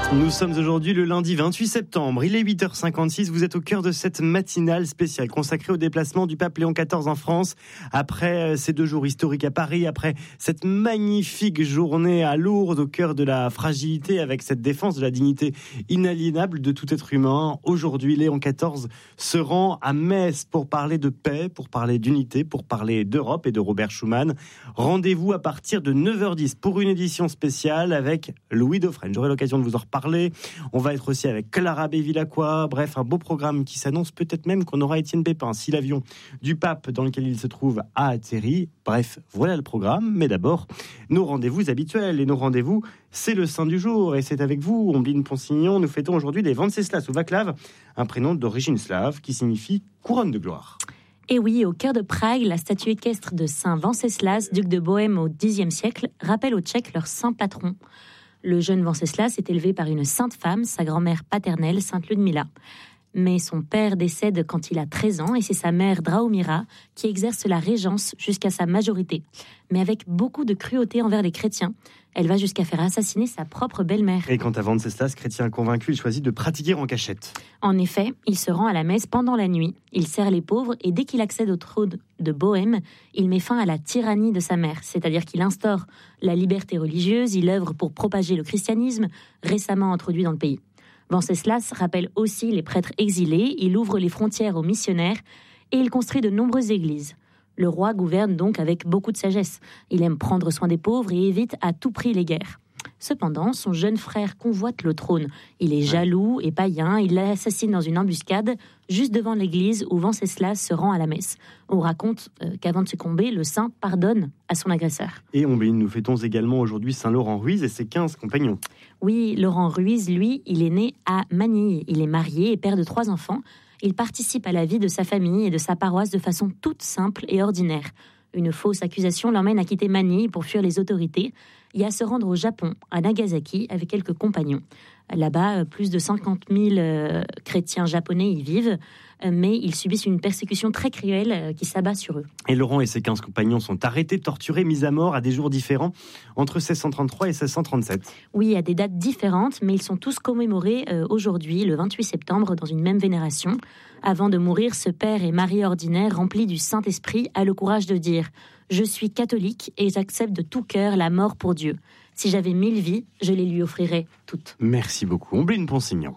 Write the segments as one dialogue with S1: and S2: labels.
S1: Nous sommes aujourd'hui le lundi 28 septembre, il est 8h56, vous êtes au cœur de cette matinale spéciale consacrée au déplacement du pape Léon XIV en France. Après ces 2 jours historiques à Paris, après cette magnifique journée à Lourdes, au cœur de la fragilité avec cette défense de la dignité inaliénable de tout être humain, aujourd'hui Léon XIV se rend à Metz pour parler de paix, pour parler d'unité, pour parler d'Europe et de Robert Schuman. Rendez-vous à partir de 9h10 pour une édition spéciale avec Louis Dauphren. J'aurai l'occasion de vous en reparler. On va être aussi avec Clara Bévilacqua. Bref, un beau programme qui s'annonce, peut-être même qu'on aura Étienne Pépin si l'avion du pape dans lequel il se trouve a atterri. Bref, voilà le programme. Mais d'abord, nos rendez-vous habituels. Et nos rendez-vous, c'est le saint du jour. Et c'est avec vous, Ombline Ponsignon. Nous fêtons aujourd'hui les Venceslas ou Vaclav, un prénom d'origine slave qui signifie couronne de gloire.
S2: Et oui, au cœur de Prague, la statue équestre de saint Venceslas, duc de Bohême au Xe siècle, rappelle aux Tchèques leur saint patron. Le jeune Venceslas est élevé par une sainte femme, sa grand-mère paternelle, sainte Ludmila. Mais son père décède quand il a 13 ans et c'est sa mère Drahomira qui exerce la régence jusqu'à sa majorité. Mais avec beaucoup de cruauté envers les chrétiens, elle va jusqu'à faire assassiner sa propre belle-mère.
S1: Et quant à Venceslas, chrétien convaincu, il choisit de pratiquer en cachette.
S2: En effet, il se rend à la messe pendant la nuit, il sert les pauvres et dès qu'il accède au trône de Bohême, il met fin à la tyrannie de sa mère, c'est-à-dire qu'il instaure la liberté religieuse, il œuvre pour propager le christianisme, récemment introduit dans le pays. Venceslas rappelle aussi les prêtres exilés, il ouvre les frontières aux missionnaires et il construit de nombreuses églises. Le roi gouverne donc avec beaucoup de sagesse. Il aime prendre soin des pauvres et évite à tout prix les guerres. Cependant, son jeune frère convoite le trône. Il est jaloux et païen, il l'assassine dans une embuscade juste devant l'église où Venceslas se rend à la messe. On raconte qu'avant de succomber, le saint pardonne à son agresseur.
S1: Et nous fêtons également aujourd'hui Saint Laurent Ruiz et ses 15 compagnons.
S2: Oui, Laurent Ruiz, lui, il est né à Manille. Il est marié et père de 3 enfants. Il participe à la vie de sa famille et de sa paroisse de façon toute simple et ordinaire. Une fausse accusation l'emmène à quitter Manille pour fuir les autorités et à se rendre au Japon, à Nagasaki, avec quelques compagnons. Là-bas, plus de 50 000 chrétiens japonais y vivent, mais ils subissent une persécution très cruelle qui s'abat sur eux. Et
S1: Laurent et ses 15 compagnons sont arrêtés, torturés, mis à mort à des jours différents, entre 1633 et 1637. Oui, à des dates différentes, mais ils sont tous commémorés aujourd'hui, le 28 septembre, dans une même vénération. Avant de mourir, ce père et mari ordinaire, rempli du Saint-Esprit, a le courage de dire « Je suis catholique et j'accepte de tout cœur la mort pour Dieu. Si j'avais 1000 vies, je les lui offrirais toutes. » Merci beaucoup. Ombline Ponsignon.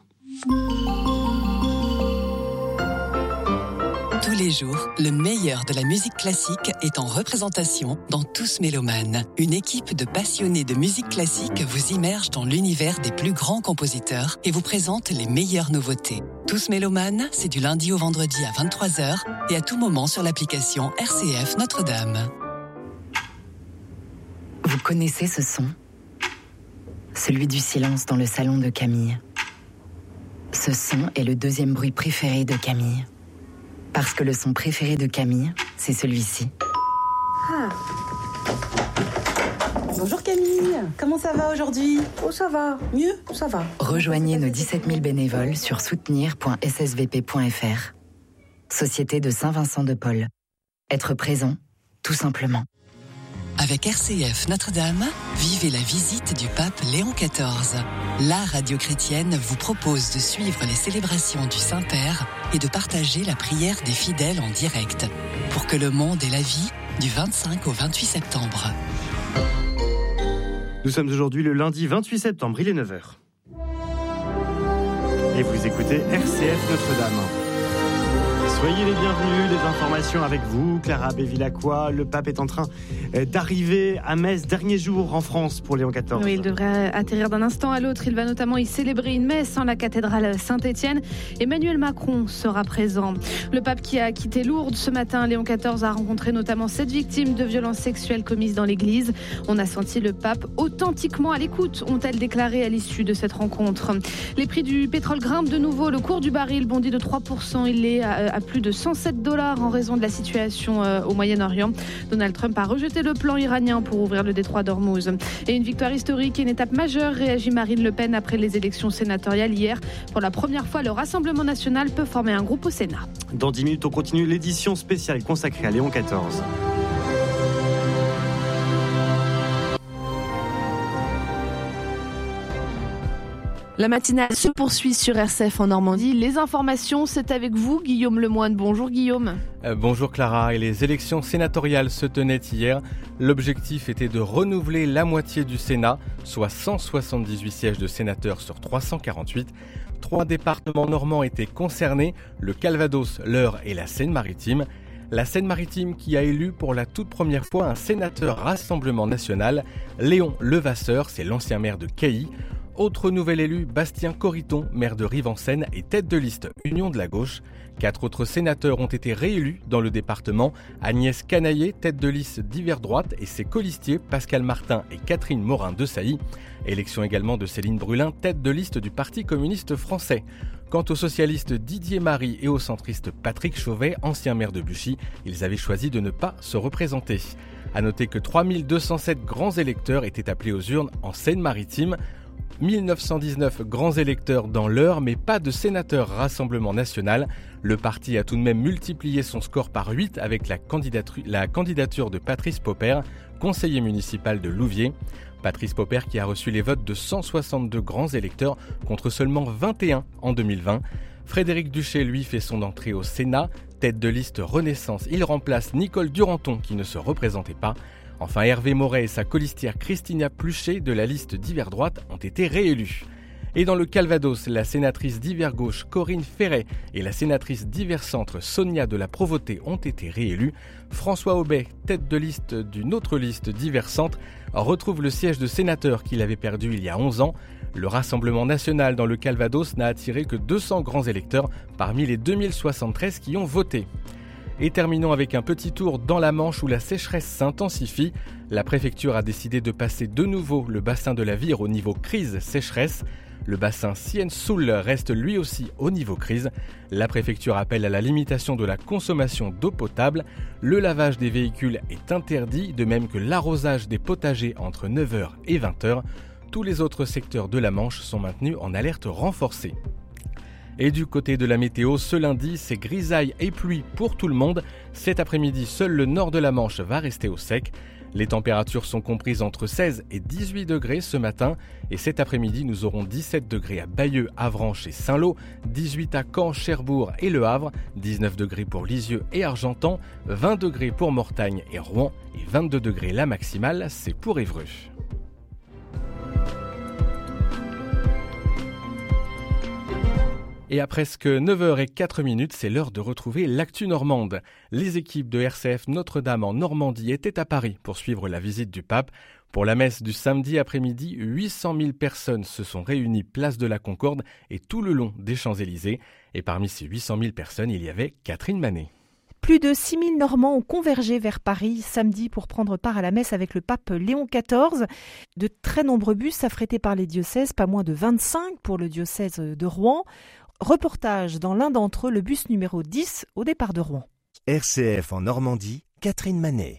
S3: Tous les jours, le meilleur de la musique classique est en représentation dans Tous Mélomanes. Une équipe de passionnés de musique classique vous immerge dans l'univers des plus grands compositeurs et vous présente les meilleures nouveautés. Tous Mélomanes, c'est du lundi au vendredi à 23h et à tout moment sur l'application RCF Notre-Dame.
S4: Vous connaissez ce son ? Celui du silence dans le salon de Camille. Ce son est le 2e bruit préféré de Camille. Parce que le son préféré de Camille, c'est celui-ci.
S5: Ah. Bonjour Camille, comment ça va aujourd'hui ? Oh ça va, mieux, ça va.
S4: Rejoignez nos 17 000 bénévoles sur soutenir.ssvp.fr. Société de Saint-Vincent de Paul. Être présent, tout simplement.
S3: Avec RCF Notre-Dame, vivez la visite du pape Léon XIV. La radio chrétienne vous propose de suivre les célébrations du Saint-Père et de partager la prière des fidèles en direct pour que le monde ait la vie du 25 au 28 septembre.
S1: Nous sommes aujourd'hui le lundi 28 septembre, il est 9h. Et vous écoutez RCF Notre-Dame. Soyez les bienvenus, les informations avec vous, Clara Bévilacqua. Le pape est en train d'arriver à Metz, dernier jour en France pour Léon XIV.
S6: Oui, il devrait atterrir d'un instant à l'autre. Il va notamment y célébrer une messe en la cathédrale Saint-Étienne. Emmanuel Macron sera présent. Le pape qui a quitté Lourdes ce matin, Léon XIV, a rencontré notamment 7 victimes de violences sexuelles commises dans l'église. On a senti le pape authentiquement à l'écoute, ont-elles déclaré à l'issue de cette rencontre. Les prix du pétrole grimpent de nouveau. Le cours du baril bondit de 3%. Il est à plus de $107 en raison de la situation au Moyen-Orient. Donald Trump a rejeté le plan iranien pour ouvrir le détroit d'Ormuz. Et une victoire historique et une étape majeure, réagit Marine Le Pen après les élections sénatoriales hier. Pour la première fois, le Rassemblement national peut former un groupe au Sénat.
S1: Dans 10 minutes, on continue l'édition spéciale consacrée à Léon XIV.
S6: La matinale se poursuit sur RCF en Normandie. Les informations, c'est avec vous, Guillaume Lemoine. Bonjour Guillaume.
S7: Bonjour Clara. Et les élections sénatoriales se tenaient hier. L'objectif était de renouveler la moitié du Sénat, soit 178 sièges de sénateurs sur 348. 3 départements normands étaient concernés, le Calvados, l'Eure et la Seine-Maritime. La Seine-Maritime qui a élu pour la toute première fois un sénateur Rassemblement National, Léon Levasseur, c'est l'ancien maire de Cailly. Autre nouvel élu, Bastien Corriton, maire de Rive-en-Seine et tête de liste Union de la Gauche. 4 autres sénateurs ont été réélus dans le département. Agnès Canaillé, tête de liste d'Hiver Droite, et ses colistiers Pascal Martin et Catherine Morin-Desailly. Élection également de Céline Brulin, tête de liste du Parti communiste français. Quant aux socialistes Didier Marie et au centriste Patrick Chauvet, ancien maire de Buchy, ils avaient choisi de ne pas se représenter. A noter que 3207 grands électeurs étaient appelés aux urnes en Seine-Maritime. 1919 grands électeurs dans l'Eure, mais pas de sénateurs Rassemblement National. Le parti a tout de même multiplié son score par 8 avec la candidature de Patrice Popper, conseiller municipal de Louviers. Patrice Popper qui a reçu les votes de 162 grands électeurs contre seulement 21 en 2020. Frédéric Duché, lui, fait son entrée au Sénat. Tête de liste Renaissance, il remplace Nicole Duranton qui ne se représentait pas. Enfin, Hervé Moret et sa colistière Christina Pluchet de la liste d'Hiver Droite ont été réélus. Et dans le Calvados, la sénatrice d'Hiver Gauche Corinne Ferret et la sénatrice d'Hiver Centre Sonia de la Provôté ont été réélus. François Aubet, tête de liste d'une autre liste d'Hiver Centre, retrouve le siège de sénateur qu'il avait perdu il y a 11 ans. Le Rassemblement National dans le Calvados n'a attiré que 200 grands électeurs parmi les 2073 qui ont voté. Et terminons avec un petit tour dans la Manche où la sécheresse s'intensifie. La préfecture a décidé de passer de nouveau le bassin de la Vire au niveau crise sécheresse. Le bassin Sienne-Soule reste lui aussi au niveau crise. La préfecture appelle à la limitation de la consommation d'eau potable. Le lavage des véhicules est interdit, de même que l'arrosage des potagers entre 9h et 20h. Tous les autres secteurs de la Manche sont maintenus en alerte renforcée. Et du côté de la météo, ce lundi, c'est grisaille et pluie pour tout le monde. Cet après-midi, seul le nord de la Manche va rester au sec. Les températures sont comprises entre 16 et 18 degrés ce matin. Et cet après-midi, nous aurons 17 degrés à Bayeux, Avranches et Saint-Lô, 18 à Caen, Cherbourg et Le Havre, 19 degrés pour Lisieux et Argentan, 20 degrés pour Mortagne et Rouen et 22 degrés la maximale, c'est pour Évreux. Et à presque 9h04, c'est l'heure de retrouver l'actu normande. Les équipes de RCF Notre-Dame en Normandie étaient à Paris pour suivre la visite du pape. Pour la messe du samedi après-midi, 800 000 personnes se sont réunies place de la Concorde et tout le long des Champs-Élysées. Et parmi ces 800 000 personnes, il y avait Catherine Manet.
S8: Plus de 6 000 Normands ont convergé vers Paris samedi pour prendre part à la messe avec le pape Léon XIV. De très nombreux bus affrétés par les diocèses, pas moins de 25 pour le diocèse de Rouen. Reportage dans l'un d'entre eux, le bus numéro 10 au départ de Rouen.
S9: RCF en Normandie, Catherine Manet.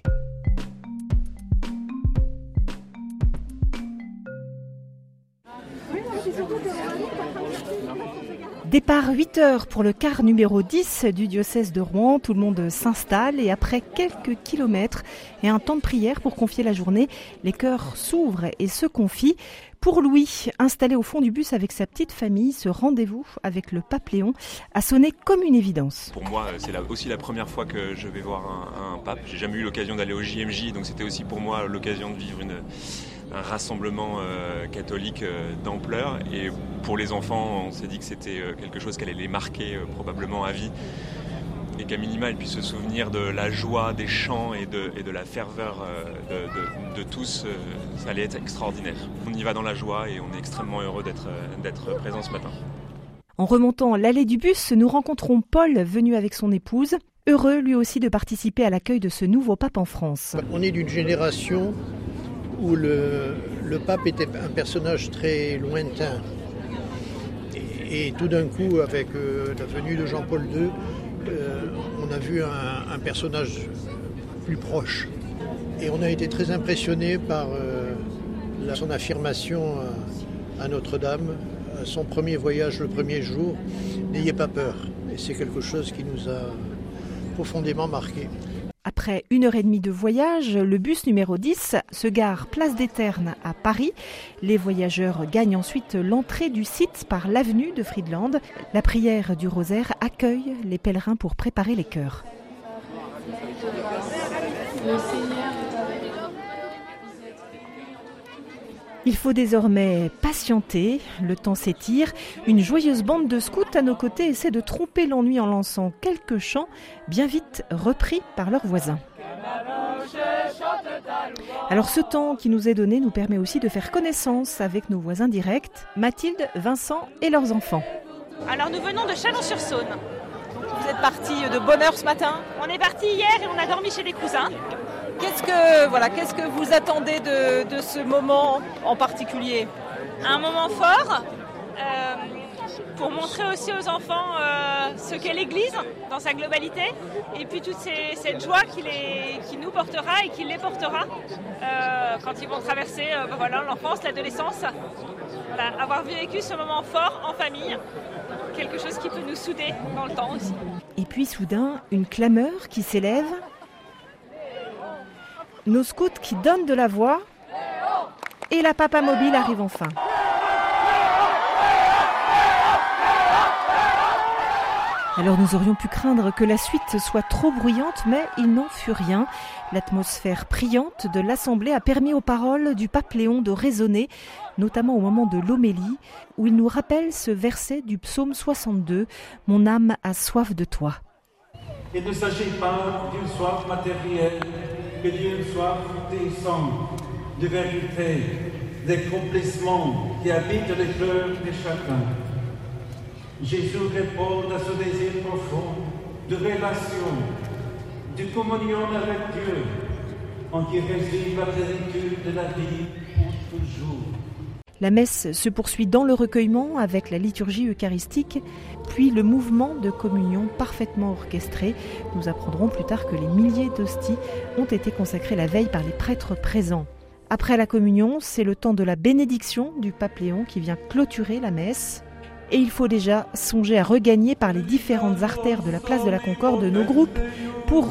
S8: Départ 8h pour le car numéro 10 du diocèse de Rouen. Tout le monde s'installe et après quelques kilomètres et un temps de prière pour confier la journée, les cœurs s'ouvrent et se confient. Pour Louis, installé au fond du bus avec sa petite famille, ce rendez-vous avec le pape Léon a sonné comme une évidence.
S10: Pour moi, c'est aussi la première fois que je vais voir un pape. J'ai jamais eu l'occasion d'aller au JMJ, donc c'était aussi pour moi l'occasion de vivre un rassemblement catholique d'ampleur. Et pour les enfants, on s'est dit que c'était quelque chose qui allait les marquer probablement à vie. Et qu'à minima, ils puissent se souvenir de la joie des chants et de la ferveur de tous, ça allait être extraordinaire. On y va dans la joie et on est extrêmement heureux d'être présent ce matin.
S8: En remontant l'allée du bus, nous rencontrons Paul, venu avec son épouse, heureux lui aussi de participer à l'accueil de ce nouveau pape en France.
S11: On est d'une génération où le pape était un personnage très lointain. Et tout d'un coup, avec la venue de Jean-Paul II, on a vu un personnage plus proche. Et on a été très impressionnés par son affirmation à Notre-Dame, son premier voyage le premier jour, « N'ayez pas peur ». Et c'est quelque chose qui nous a profondément marqués.
S8: Après 1h30 de voyage, le bus numéro 10 se gare place des Ternes à Paris. Les voyageurs gagnent ensuite l'entrée du site par l'avenue de Friedland. La prière du rosaire accueille les pèlerins pour préparer les chœurs. Il faut désormais patienter, le temps s'étire. Une joyeuse bande de scouts à nos côtés essaie de tromper l'ennui en lançant quelques chants, bien vite repris par leurs voisins. Alors ce temps qui nous est donné nous permet aussi de faire connaissance avec nos voisins directs, Mathilde, Vincent et leurs enfants.
S12: Alors nous venons de Chalon-sur-Saône. Vous êtes partis de bonne heure ce matin? On est partis hier et on a dormi chez des cousins. Qu'est-ce que vous attendez de ce moment en particulier? Un moment fort pour montrer aussi aux enfants ce qu'est l'Église dans sa globalité et puis toute cette joie qui nous portera et qui les portera quand ils vont traverser l'enfance, l'adolescence. Voilà, avoir vécu ce moment fort en famille, quelque chose qui peut nous souder dans le temps aussi.
S8: Et puis soudain, une clameur qui s'élève. Nos scouts qui donnent de la voix et la papa mobile arrive enfin. Alors nous aurions pu craindre que la suite soit trop bruyante, mais il n'en fut rien. L'atmosphère priante de l'Assemblée a permis aux paroles du pape Léon de résonner, notamment au moment de l'homélie, où il nous rappelle ce verset du psaume 62, « Mon âme a soif de toi ».
S13: Il ne s'agit pas d'une soif matérielle, mais d'une soif des sangs, de vérité, d'accomplissement qui habite le cœur de chacun. Jésus répond à ce désir profond de relation, de communion avec Dieu, en qui réside la plénitude de la vie pour toujours.
S8: La messe se poursuit dans le recueillement avec la liturgie eucharistique, puis le mouvement de communion parfaitement orchestré. Nous apprendrons plus tard que les milliers d'hosties ont été consacrées la veille par les prêtres présents. Après la communion, c'est le temps de la bénédiction du pape Léon qui vient clôturer la messe. Et il faut déjà songer à regagner par les différentes artères de la place de la Concorde nos groupes pour